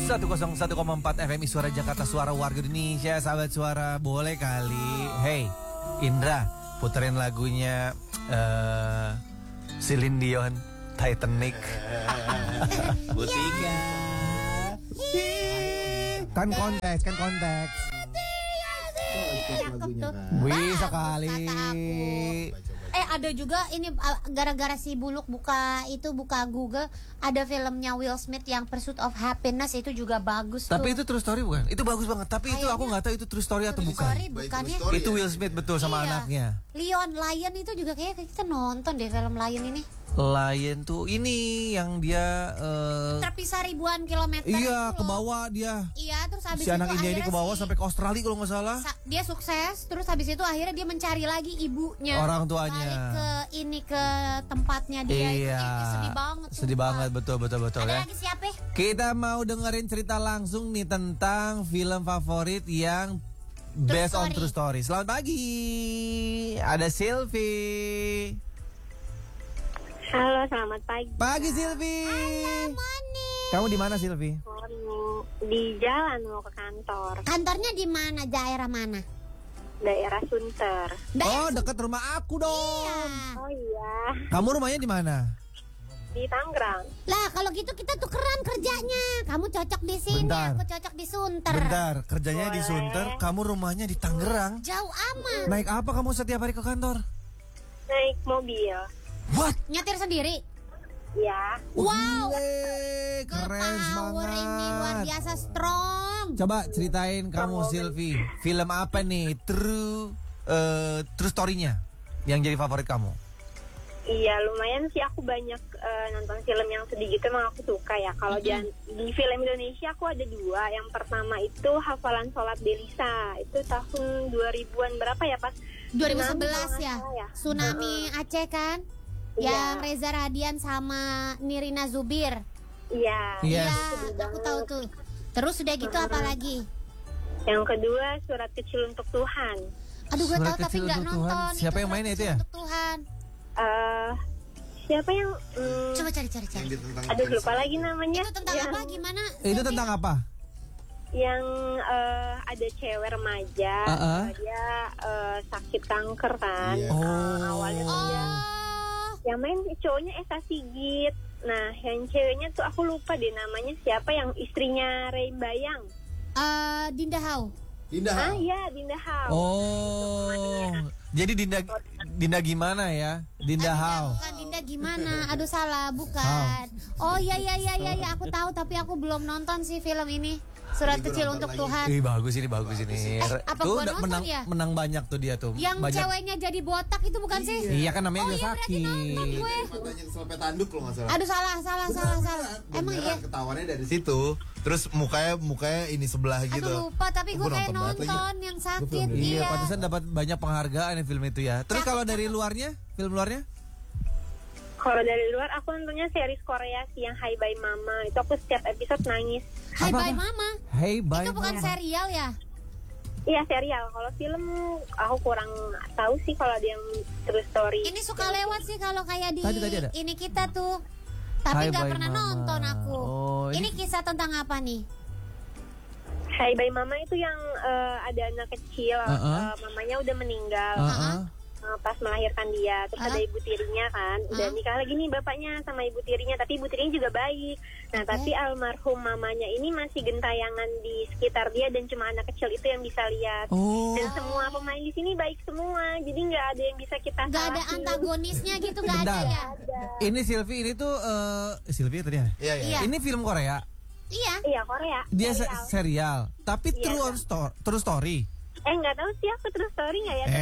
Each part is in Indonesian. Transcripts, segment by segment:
101,4 FM Suara Jakarta, suara warga Indonesia. Sahabat suara, boleh kali. Hey, Indra, puterin lagunya Celine Dion, Titanic. Butika. Kan konteks. Wih, sekali. Ada juga ini gara-gara si Buluk buka Google, ada filmnya Will Smith yang Pursuit of Happiness, itu juga bagus. Tapi tuh. itu true story bukan? Itu bagus banget. Tapi itu aku nggak tahu itu true story atau bukan. Bukannya. Itu Will Smith betul sama anaknya. Lion itu juga kayak kita nonton deh film Lion ini. Lion tuh ini yang dia terpisah ribuan kilometer. Iya, ke bawah dia. Iya, terus habis si itu anak India ini ke bawah sampai ke Australia kalau nggak salah. Dia sukses, terus habis itu akhirnya dia mencari lagi ibunya. Orang tuanya. Balik ke tempatnya dia. Iya. Itu sedih banget. Sedih banget, betul Ada ya. lagi siapa? Kita mau dengerin cerita langsung nih tentang film favorit yang based on true story. Selamat pagi. Ada Sylvie. Halo, selamat pagi. Pagi Sylvie. Halo, morning. Kamu di mana Sylvie? Di jalan mau ke kantor. Kantornya di mana? Daerah mana? Daerah Sunter. Oh, dekat rumah aku dong. Iya. Oh iya. Kamu rumahnya di mana? Di Tangerang. Lah, kalau gitu kita tukeran kerjanya. Kamu cocok di sini, Bentar. aku cocok di Sunter. Bentar, kerjanya di Boleh. Sunter, kamu rumahnya di Tangerang. Jauh amat. Naik apa kamu setiap hari ke kantor? Naik mobil. What? Nyetir sendiri. Ya. Wow. Gile, keren, Power semangat. ini luar biasa strong. Coba ceritain kamu Sylvie, film apa nih true story-nya yang jadi favorit kamu? Iya, lumayan sih aku banyak nonton film yang sedih gitu, emang aku suka ya. Kalau di film Indonesia aku ada dua. Yang pertama itu Hafalan Sholat Belisa. Itu tahun 2000-an berapa ya, pas 2011 tsunami, ya. ya. Tsunami Aceh kan? Iya. Yang Reza Radian sama Nirina Zubir. Iya. Yes. Iya, aku tahu tuh. Terus udah gitu apa lagi? Yang kedua Surat Kecil Untuk Tuhan. Aduh, gue Surat tahu tapi Kecil nggak Untuk Tuhan. nonton. Siapa yang Surat main itu Kecil ya? Untuk Tuhan. Siapa yang Coba cari. aduh lupa lagi namanya. Itu tentang yang, apa? Gimana? Itu tentang apa? Yang ada cewek remaja, dia sakit kanker kan. Awalnya tuh dia yang main cowoknya Esa Sigit. Nah, yang ceweknya tuh aku lupa deh namanya siapa, yang istrinya Ray Bayang. Dinda Hau. Ah iya, Dinda Hau. Oh. Jadi Dinda gimana ya? Dinda Hau. Bukan Dinda gimana? Aduh salah, bukan. Oh iya, aku tahu tapi aku belum nonton sih film ini. Surat Kecil Untuk Tuhan. Bagus ini. Apa Tuh gua udah nonton ya? menang banyak tuh dia tuh. Yang banyak. ceweknya jadi botak itu bukan sih? Iya kan namanya juga berarti nonton sakit. gue. Matanya keselepet tanduk kalau nggak salah. Aduh salah. Emang iya? Ketahuannya dari situ. Terus mukanya ini sebelah gitu. Aduh lupa, tapi gue Gua kayak nonton banget nonton yang sakit. Iya, pantesan dapat banyak penghargaan ya film itu ya. Terus kalau dari luarnya, film luarnya? Kalau dari luar aku nontonnya series Korea sih yang Hi Bye Mama. Itu aku setiap episode nangis. Hai Apa? Bye Mama. Hey Bye Itu bukan Mama. serial ya? Iya, serial. Kalau film aku kurang tahu sih kalau ada yang true story. Ini suka lewat sih kalau kayak di Tadi ada. ini kita tuh. Tapi Hai nggak Bye pernah Mama. nonton aku. Oh, ini kisah tentang apa nih? Hi Bye Mama itu yang ada anak kecil, mamanya udah meninggal pas melahirkan dia. Terus ada ibu tirinya kan, udah nikah lagi nih bapaknya sama ibu tirinya, tapi ibu tirinya juga baik. Nah tapi almarhum mamanya ini masih gentayangan di sekitar dia dan cuma anak kecil itu yang bisa lihat. Dan semua pemain di sini baik semua, jadi nggak ada yang bisa kita Nggak ada salahin. antagonisnya gitu, nggak ada Bentar. ya? Ini Sylvie ini tuh Sylvie tadi ya? Iya. Ini film Korea. Iya. Korea. Dia serial. serial, tapi Iya, true story. Nggak tahu sih aku true story nggak ya?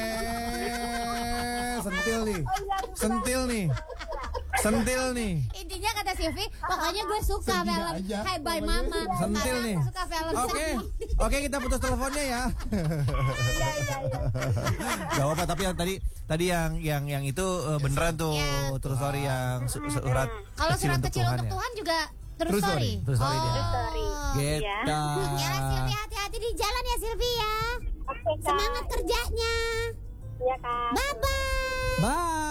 Sentil nih. Intinya kata Silvi, pokoknya gue suka film Hai Bye Mama. Sentil Karena nih. aku suka film sedih. Oke, kita putus teleponnya ya. Gak apa-apa, tapi yang tadi yang itu beneran tuh true story yang surat Kalau Surat Kecil Untuk ya. Tuhan juga true story. True story dia. True story. Gitu. Ya Silvi, hati-hati di jalan ya Silvi ya. Oke, Kak. Semangat kerjanya. Iya, Kak. Bye-bye. Bye.